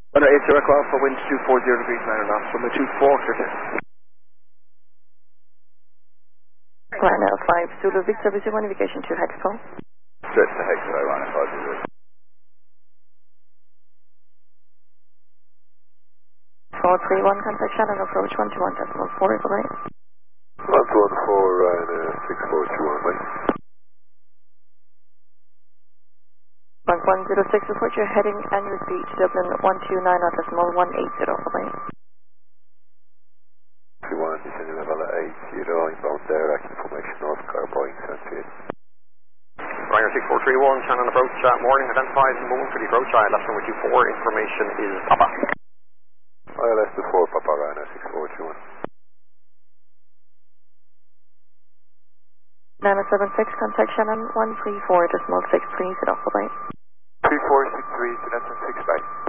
Under 8 Echo Alpha, wind 240 degrees 9 knots, runway 24. Ryanair 5 Zulu Victor, resume navigation to Hexpol. Stretch to Hexpol, Ryanair 5 Zulu. 431, contact Shannon, approach 121.4, is alright. 114, Ryanair 6421, mate. 1106, report your heading and your speed to Dublin 129.180, alright. 21, descending level 80, inbound direct information North Car Boeing 78. Ryanair 6431, Shannon approach, morning, identified and moving for the approach, left runway 24, information is Papa. ILS 24, Papa, Ryanair 6421. 976, contact Shannon 134.6, please, it off the way. 3463, 6 bye.